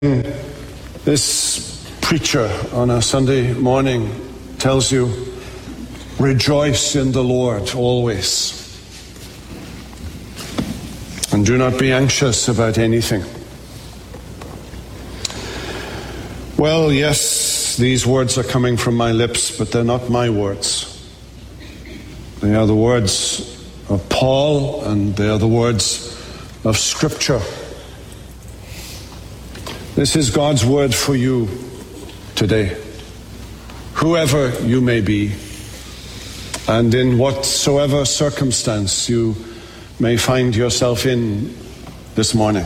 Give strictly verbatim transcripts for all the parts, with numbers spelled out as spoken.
This preacher on a Sunday morning tells you, rejoice in the Lord always, and do not be anxious about anything. Well, yes, these words are coming from my lips, but they're not my words. They are the words of Paul, and they are the words of Scripture. This is God's word for you today, whoever you may be, and in whatsoever circumstance you may find yourself in this morning.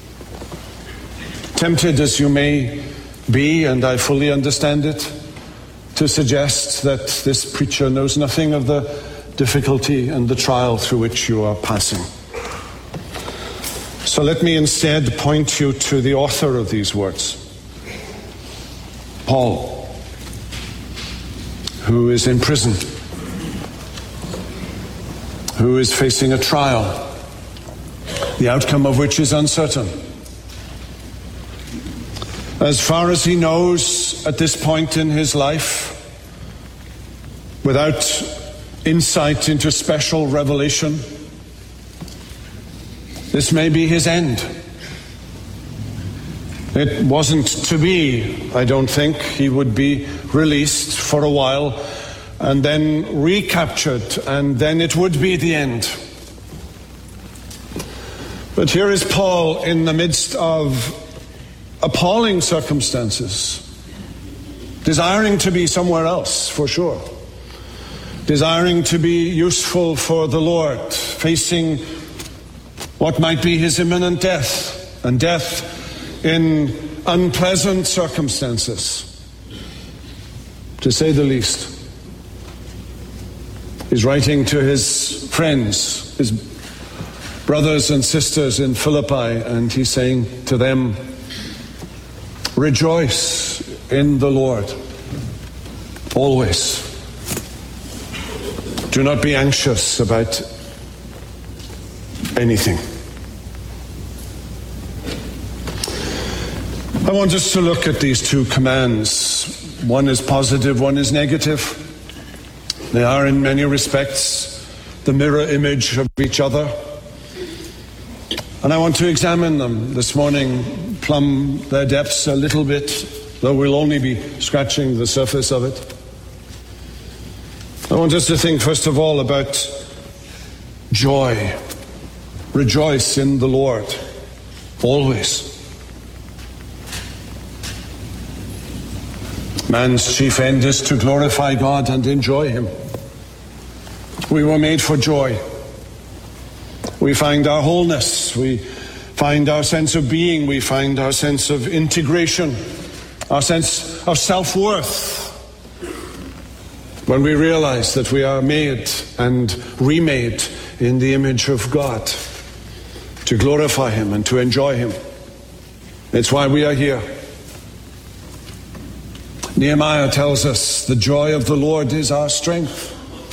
Tempted as you may be, and I fully understand it, to suggest that this preacher knows nothing of the difficulty and the trial through which you are passing. So let me instead point you to the author of these words, Paul, who is in prison, who is facing a trial, the outcome of which is uncertain. As far as he knows at this point in his life, without insight into special revelation, this may be his end. It wasn't to be, I don't think. He would be released for a while and then recaptured, and then it would be the end. But here is Paul in the midst of appalling circumstances, desiring to be somewhere else, for sure, desiring to be useful for the Lord, facing what might be his imminent death, and death in unpleasant circumstances, to say the least. He's writing to his friends, his brothers and sisters in Philippi, and he's saying to them, rejoice in the Lord always. Do not be anxious about anything. I want us to look at these two commands. One is positive, one is negative. They are in many respects the mirror image of each other. And I want to examine them this morning, plumb their depths a little bit, though we'll only be scratching the surface of it. I want us to think first of all about joy. Rejoice in the Lord always. Man's chief end is to glorify God and enjoy Him. We were made for joy. We find our wholeness. We find our sense of being. We find our sense of integration, our sense of self-worth, when we realize that we are made and remade in the image of God, to glorify Him and to enjoy Him. It's why we are here. Nehemiah tells us the joy of the Lord is our strength.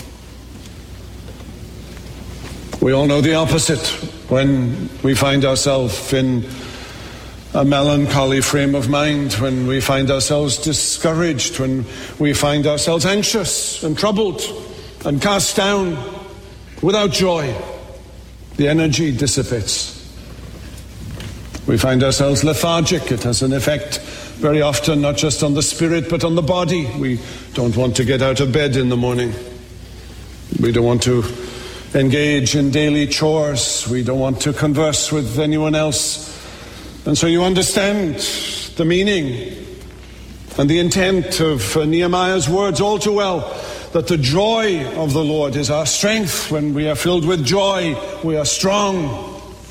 We all know the opposite when we find ourselves in a melancholy frame of mind, when we find ourselves discouraged, when we find ourselves anxious and troubled and cast down without joy. The energy dissipates. We find ourselves lethargic. It has an effect very often not just on the spirit but on the body. We don't want to get out of bed in the morning. We don't want to engage in daily chores. We don't want to converse with anyone else. And so you understand the meaning and the intent of Nehemiah's words all too well, that the joy of the Lord is our strength. When we are filled with joy, we are strong.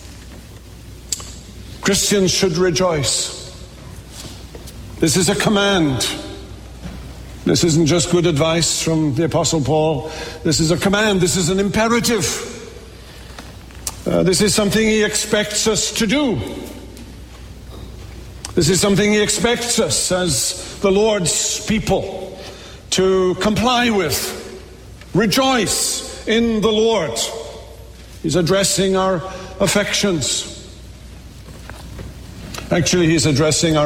Christians should rejoice. This is a command. This isn't just good advice from the Apostle Paul. This is a command. This is an imperative. Uh, this is something he expects us to do. This is something he expects us as the Lord's people to comply with. Rejoice in the Lord. He's addressing our affections. Actually, he's addressing our